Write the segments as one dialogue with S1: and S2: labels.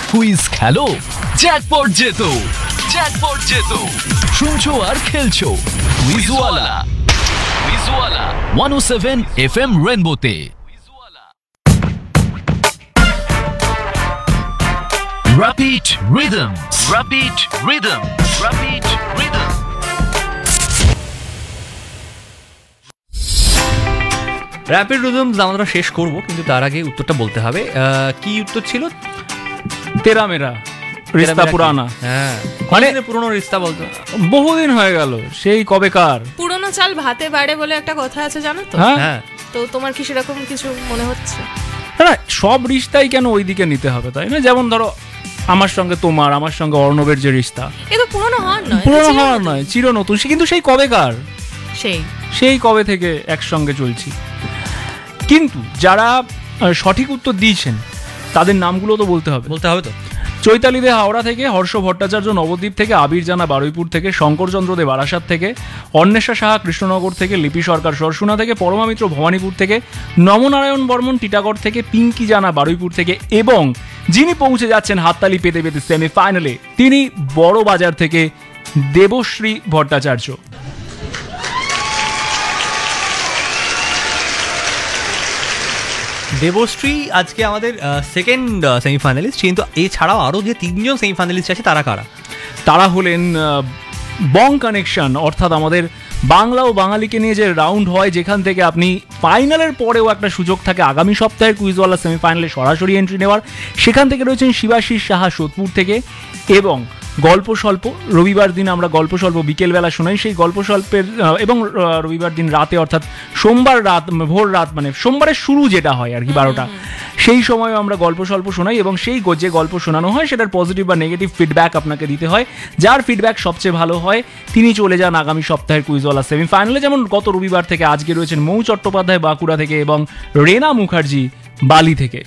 S1: Quiz খেলো, jackpot জেতো। Jackpot জেতো শুনছো আর খেলছো কুইজওয়ালা। কুইজওয়ালা 107 FM রেনবোতে। Rapid Rhythms. Rapid Rhythms. Rapid Rhythms.
S2: Rapid rhythms আমরা শেষ করব, কিন্তু তার আগে উত্তরটা বলতে হবে। কি উত্তর ছিল?
S3: তেরা মেরা রিস্তা পুরানা।
S2: হ্যাঁ,
S3: মানে
S2: পুরনো রিস্তা বলতো,
S3: বহুদিন হয়ে গেল, সেই কবেকার।
S4: পুরনো চাল ভাতে বাড়ে বলে একটা কথা আছে, জানো তো?
S3: হ্যাঁ,
S4: তো তোমার কি সেরকম কিছু মনে হচ্ছে?
S3: না, সব রিস্তাই কেন ওই দিকে নিতে হবে, তাই না? যেমন ধরো আমার সঙ্গে তোমার, আমার সঙ্গে অর্ণবের যে রিস্তা,
S4: এ তো পুরনো হওয়ার নয়,
S3: পুরনো হওয়ার নয়, চির নতুন, কিন্তু সেই কবেকার, সেই কবে থেকে একসঙ্গে চলছি। কিন্তু যারা সঠিক উত্তর দিয়েছেন তাদের নামগুলো তো বলতে হবে
S2: তো।
S3: চৈতালি দে হাওড়া থেকে, হর্ষ ভট্টাচার্য নবদ্বীপ থেকে, আবির জানা বারুইপুর থেকে, শঙ্করচন্দ্র দে বারাসাত থেকে, অন্বেষা সাহা কৃষ্ণনগর থেকে, লিপি সরকার সরসুনা থেকে, পরমা মিত্র ভবানীপুর থেকে, নমনারায়ণ বর্মন টিটাগড় থেকে, পিঙ্কি জানা বারুইপুর থেকে, এবং যিনি পৌঁছে যাচ্ছেন হাততালি পেতে পেতে সেমিফাইনালে, তিনি বড় বাজার থেকে দেবশ্রী ভট্টাচার্য।
S2: দেবশ্রী আজকে আমাদের সেকেন্ড সেমিফাইনালিস্ট, কিন্তু এছাড়াও আরও যে তিনজন সেমিফাইনালিস্ট আছে তারা কারা?
S3: তারা হলেন বং কানেকশন, অর্থাৎ আমাদের বাংলা ও বাঙালিকে নিয়ে যে রাউন্ড হয়, যেখান থেকে আপনি ফাইনালের পরেও একটা সুযোগ থাকে আগামী সপ্তাহের কুইজওয়ালা সেমিফাইনালে সরাসরি এন্ট্রি নেওয়ার। সেখান থেকে রয়েছেন শিবাশিস সাহা সোদপুর থেকে, এবং গল্প স্বল্প রবিবার দিন আমরা গল্প স্বল্প বিকেলবেলা শোনাই। সেই গল্প স্বল্পের এবং রবিবার দিন রাতে, অর্থাৎ সোমবার রাত, ভোর রাত, মানে সোমবারের শুরু যেটা হয় আর কি 12টা, সেই সময় আমরা গল্প স্বল্প শোনাই। এবং সেই যে গল্প শোনানো হয় সেটার পজিটিভ বা নেগেটিভ ফিডব্যাক আপনাকে দিতে হয়। যার ফিডব্যাক সবচেয়ে ভালো হয় তিনি চলে যান আগামী সপ্তাহের কুইজওয়ালা সেমিফাইনালে। যেমন গত রবিবার থেকে আজকে রয়েছেন মৌ চট্টোপাধ্যায় বাঁকুড়া থেকে এবং রেনা মুখার্জি বালি থেকে।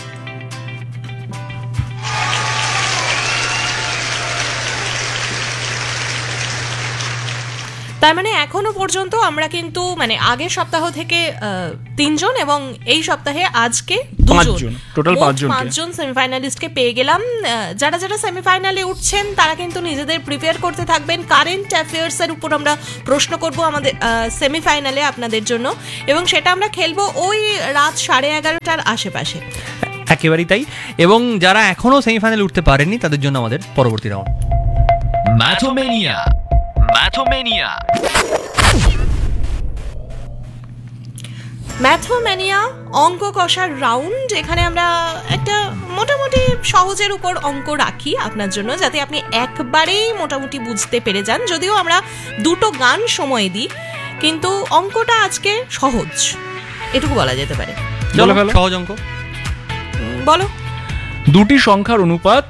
S4: তার মানে এখনো পর্যন্ত আমরা কিন্তু মানে আগের সপ্তাহ থেকে 3 জন এবং এই সপ্তাহে আজকে 2 জন,
S3: টোটাল
S4: 5 জন সেমিফাইনালিস্টকে পেয়ে গেলাম। যারা সেমিফাইনালে উঠছেন তারা কিন্তু নিজেদের প্রিপেয়ার করতে থাকবেন। কারেন্ট অ্যাফেয়ার্স এর উপর আমরা প্রশ্ন করব আমাদের সেমিফাইনালে আপনাদের জন্য, এবং সেটা আমরা খেলবো ওই রাত 11:30টার আশেপাশে।
S2: একেবারেই তাই। এবং যারা এখনো সেমিফাইনালে উঠতে পারেননি তাদের জন্য আমাদের পরবর্তী রাউন্ড
S1: ম্যাথোমেনিয়া। ম্যাথোমেনিয়া।
S4: ম্যাথোমেনিয়া অঙ্ক কষার রাউন্ড। এখানে আমরা একটা মোটামুটি সহজের উপর অঙ্ক রাখি আপনার জন্য, যাতে আপনি একবারেই মোটামুটি বুঝতে পেরে যান। যদিও আমরা 2টো গান সময় দিই, কিন্তু অঙ্কটা আজকে সহজ, এটুকু বলা যেতে পারে।
S2: সহজ অঙ্ক
S4: বলো।
S3: দুটি সংখ্যার অনুপাত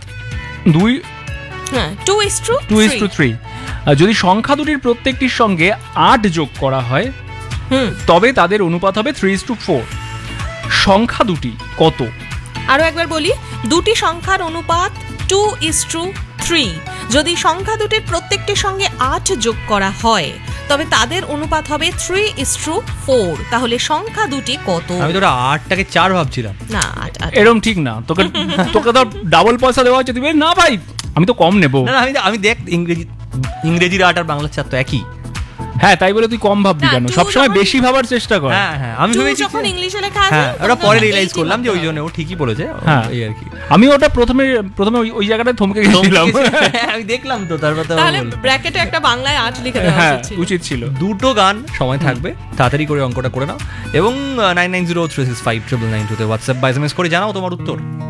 S4: 2:3।
S3: যদি সংখ্যা দুটির প্রত্যেকটির সঙ্গে 8 যোগ করা হয় তবে তাদের অনুপাত হবে 3:4। সংখ্যা দুটি কত?
S4: আরো একবার বলি, দুটি সংখ্যার অনুপাত 2:3। যদি সংখ্যা দুটির প্রত্যেকটির সঙ্গে 8 যোগ করা হয় তবে তাদের অনুপাত হবে 3:4। তাহলে সংখ্যা দুটি কত?
S2: আমি তো 8টাকে 4 ভাবছিলাম।
S4: না,
S3: এরকম ঠিক না। তোকে তো ডাবল পয়সা দেওয়া হচ্ছে, দিবে না ভাই, আমি তো কম নেবো।
S2: না, আমি দেখ ইংরেজির 8 আর বাংলার 4 তো একই।
S3: হ্যাঁ, তাই বলে তুই কম ভাববি কেন? সবসময় বেশি ভাবার চেষ্টা কর।
S2: হ্যাঁ, আমি ভেবেছি
S4: যখন ইংলিশে লেখা আছে,
S2: হ্যাঁ, ওটা পরে রিয়েলাইজ করলাম যে ওই জন্য ও ঠিকই বলেছে, এই আর কি।
S3: আমি ওটা প্রথমে ওই জায়গাটায় থমকে গেছিলাম।
S2: আমি দেখলাম তো, তারপর
S4: তাহলে ব্র্যাকেটে একটা বাংলায় 8 লিখে দেওয়া
S3: উচিত ছিল।
S2: 2টো গান সময় থাকবে, তাড়াতাড়ি করে অঙ্কটা করে নাও। এবং 9903659992 তে হোয়াটসঅ্যাপ বা এসএমএস করে জানাও তোমার উত্তর।